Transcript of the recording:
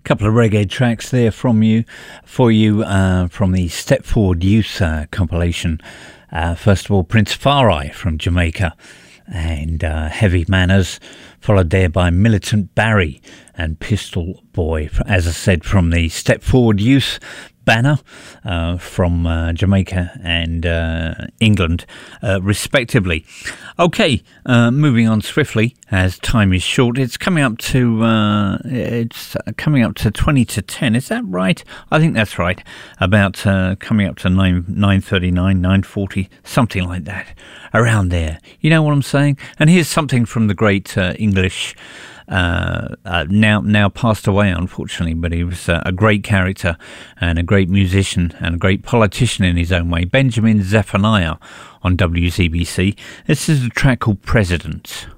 Couple of reggae tracks there from you from the Step Forward Youth compilation. First of all, Prince Farai from Jamaica and Heavy Manners, followed there by Militant Barry and Pistol Boy, as I said, from the Step Forward Youth banner from Jamaica and England, respectively. Okay, moving on swiftly as time is short. It's coming up to 20 to 10. Is that right? I think that's right. About coming up to 9:39, 9:40, something like that, around there. You know what I'm saying? And here's something from the great English. Now passed away, unfortunately, but he was a great character and a great musician and a great politician in his own way. Benjamin Zephaniah on WZBC. This is a track called President.